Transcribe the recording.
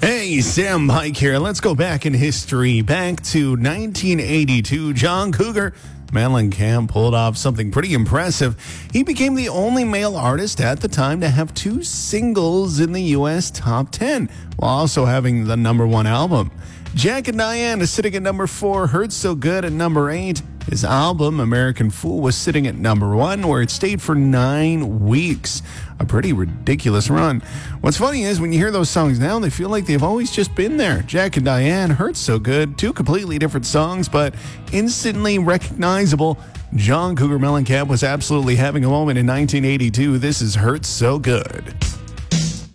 Hey, Sam Pike here. Let's go back in history, back to 1982. John Cougar Mellencamp pulled off something pretty impressive. He became the only male artist at the time to have two singles in the U.S. top 10, while also having the number one album. Jack and Diane is sitting at number 4, Hurt So Good at number 8. His album, American Fool, was sitting at number 1, where it stayed for 9 weeks. A pretty ridiculous run. What's funny is when you hear those songs now, they feel like they've always just been there. Jack and Diane, Hurt So Good, two completely different songs, but instantly recognizable. John Cougar Mellencamp was absolutely having a moment in 1982. This is Hurt So Good.